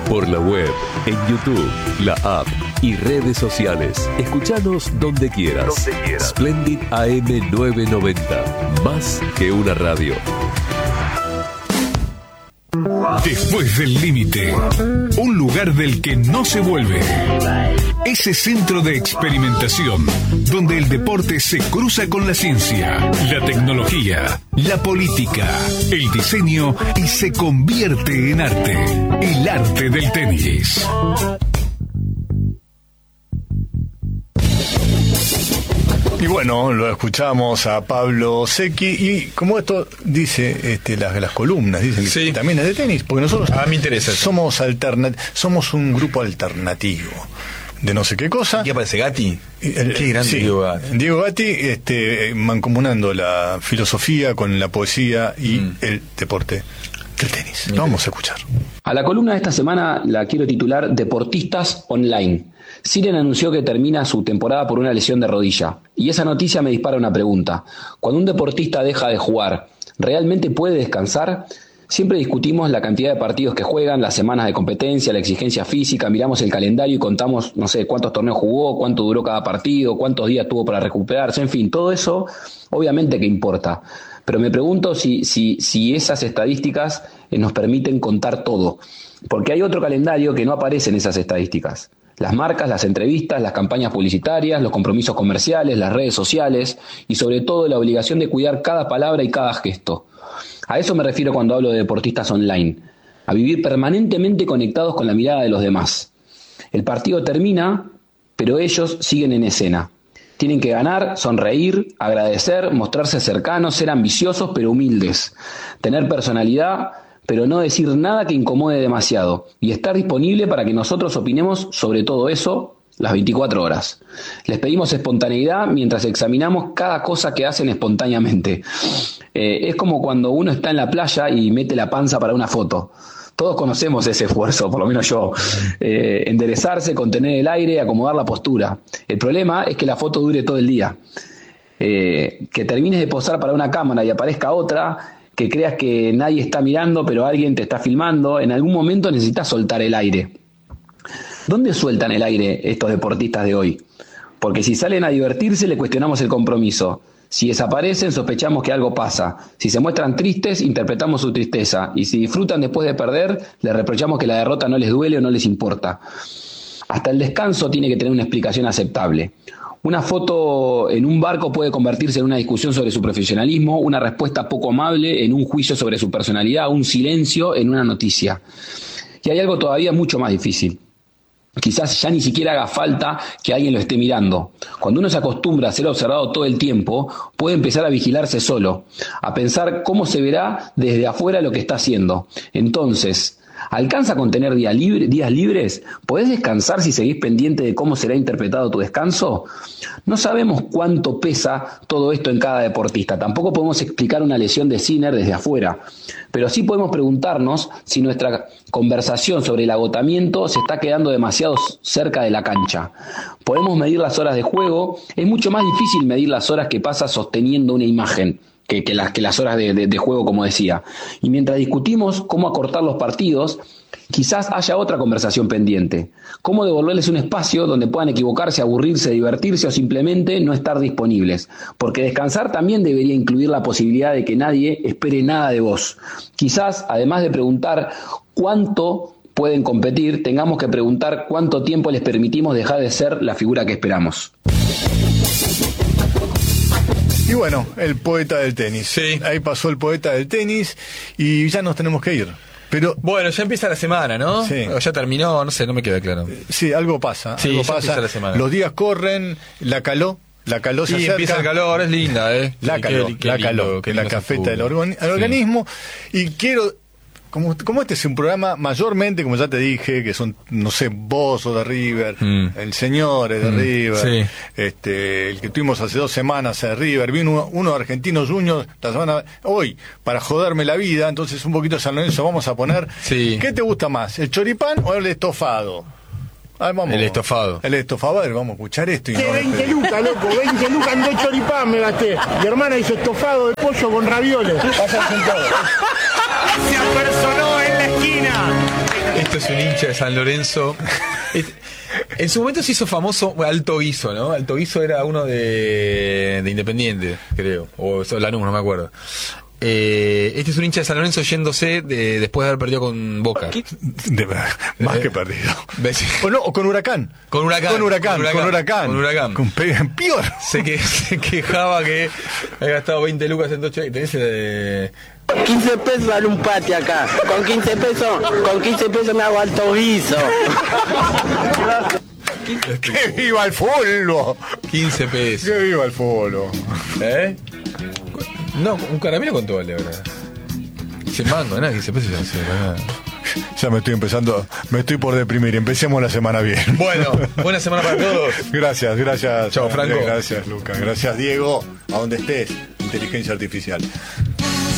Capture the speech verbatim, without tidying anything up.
Por la web, en YouTube, la app y redes sociales. Escuchanos donde quieras. Donde quieras. Splendid A M novecientos noventa. Más que una radio. Después del límite, un lugar del que no se vuelve. Ese centro de experimentación donde el deporte se cruza con la ciencia, la tecnología, la política, el diseño y se convierte en arte. El arte del tenis. Y bueno, lo escuchamos a Pablo Secchi y como esto dice este, las, las columnas, dicen sí. que también es de tenis, porque nosotros ah, me interesa somos alternat- somos un grupo alternativo de no sé qué cosa. ¿Qué aparece Gatti? El, qué grande sí, Diego Gatti. Diego Gatti este, mancomunando la filosofía con la poesía y mm. el deporte del tenis. Lo vamos a escuchar. A la columna de esta semana la quiero titular Deportistas Online. Siren anunció que termina su temporada por una lesión de rodilla. Y esa noticia me dispara una pregunta. Cuando un deportista deja de jugar, ¿realmente puede descansar? Siempre discutimos la cantidad de partidos que juegan, las semanas de competencia, la exigencia física, miramos el calendario y contamos, no sé, cuántos torneos jugó, cuánto duró cada partido, cuántos días tuvo para recuperarse, en fin, todo eso obviamente que importa. Pero me pregunto si, si, si esas estadísticas nos permiten contar todo. Porque hay otro calendario que no aparece en esas estadísticas. Las marcas, las entrevistas, las campañas publicitarias, los compromisos comerciales, las redes sociales y sobre todo la obligación de cuidar cada palabra y cada gesto. A eso me refiero cuando hablo de deportistas online, a vivir permanentemente conectados con la mirada de los demás. El partido termina, pero ellos siguen en escena. Tienen que ganar, sonreír, agradecer, mostrarse cercanos, ser ambiciosos pero humildes, tener personalidad, pero no decir nada que incomode demasiado y estar disponible para que nosotros opinemos sobre todo eso las veinticuatro horas. Les pedimos espontaneidad mientras examinamos cada cosa que hacen espontáneamente. Eh, es como cuando uno está en la playa y mete la panza para una foto. Todos conocemos ese esfuerzo, por lo menos yo. Eh, enderezarse, contener el aire, acomodar la postura. El problema es que la foto dure todo el día. Eh, que termines de posar para una cámara y aparezca otra, que creas que nadie está mirando, pero alguien te está filmando. En algún momento necesitas soltar el aire. ¿Dónde sueltan el aire estos deportistas de hoy? Porque si salen a divertirse, le cuestionamos el compromiso. Si desaparecen, sospechamos que algo pasa. Si se muestran tristes, interpretamos su tristeza. Y si disfrutan después de perder, les reprochamos que la derrota no les duele o no les importa. Hasta el descanso tiene que tener una explicación aceptable. Una foto en un barco puede convertirse en una discusión sobre su profesionalismo, una respuesta poco amable en un juicio sobre su personalidad, un silencio en una noticia. Y hay algo todavía mucho más difícil. Quizás ya ni siquiera haga falta que alguien lo esté mirando. Cuando uno se acostumbra a ser observado todo el tiempo, puede empezar a vigilarse solo, a pensar cómo se verá desde afuera lo que está haciendo. Entonces, ¿alcanza con tener días, libre, días libres? ¿Podés descansar si seguís pendiente de cómo será interpretado tu descanso? No sabemos cuánto pesa todo esto en cada deportista. Tampoco podemos explicar una lesión de Sinner desde afuera. Pero sí podemos preguntarnos si nuestra conversación sobre el agotamiento se está quedando demasiado cerca de la cancha. Podemos medir las horas de juego. Es mucho más difícil medir las horas que pasa sosteniendo una imagen. Que, que, las, que las horas de, de, de juego, como decía. Y mientras discutimos cómo acortar los partidos, quizás haya otra conversación pendiente. Cómo devolverles un espacio donde puedan equivocarse, aburrirse, divertirse o simplemente no estar disponibles. Porque descansar también debería incluir la posibilidad de que nadie espere nada de vos. Quizás, además de preguntar cuánto pueden competir, tengamos que preguntar cuánto tiempo les permitimos dejar de ser la figura que esperamos. Y bueno, el poeta del tenis. Sí. Ahí pasó el poeta del tenis y ya nos tenemos que ir. Pero bueno, ya empieza la semana, ¿no? Sí. O ya terminó, no sé, no me queda claro. Sí, algo pasa. Sí, algo ya pasa. empieza la semana. Los días corren, la caló, la caló se y acerca. empieza el calor, es linda, ¿eh? La Qué- caló, qué- qué la lindo, caló, qué que la lindo cafeta ese del fútbol. organ- al organismo. Y quiero, como, como este es un programa mayormente, como ya te dije, que son, no sé, vos sos de River, Mm. el señor es de Mm, River, sí. este, el que tuvimos hace dos semanas es de River, vino uno, uno de Argentinos Juniors la semana, hoy, para joderme la vida, entonces un poquito de San Lorenzo vamos a poner. Sí. ¿Qué te gusta más, el choripán o el estofado? A ver, vamos. El estofado. El estofado, a ver, vamos a escuchar esto. Y Que no veinte lucas, loco, veinte lucas en dos choripán me gasté. Mi hermana hizo estofado de pollo con ravioles. Vayan sentados. Se apersonó en la esquina. Esto es es un hincha de San Lorenzo. Es, en su momento se hizo famoso bueno, Alto Guiso, ¿no? Alto Guiso era uno de, de Independiente, creo. O Lanús, no me acuerdo. Eh, este es un hincha de San Lorenzo yéndose de, después de haber perdido con Boca. De, más eh, que perdido. O no, o con Huracán. Con Huracán. Con Huracán. Con Huracán. Con Huracán. Con Huracán. Con peor. Se, que, se quejaba que había gastado veinte lucas en Toche. Tenés el... quince pesos vale un pati acá. Con quince pesos, con quince pesos me hago Alto Guiso. ¡Que viva el fútbol! quince pesos. ¡Que viva el fútbol! ¿Eh? No, un caramelo con todo, la verdad. Sin mango, nada, quince pesos ya no sé, nada. Ya me estoy empezando, me estoy por deprimir. Empecemos la semana bien. Bueno, buena semana para todos. Gracias, gracias. Chao, Franco. Gracias, Lucas. Gracias, Diego. A donde estés, inteligencia artificial.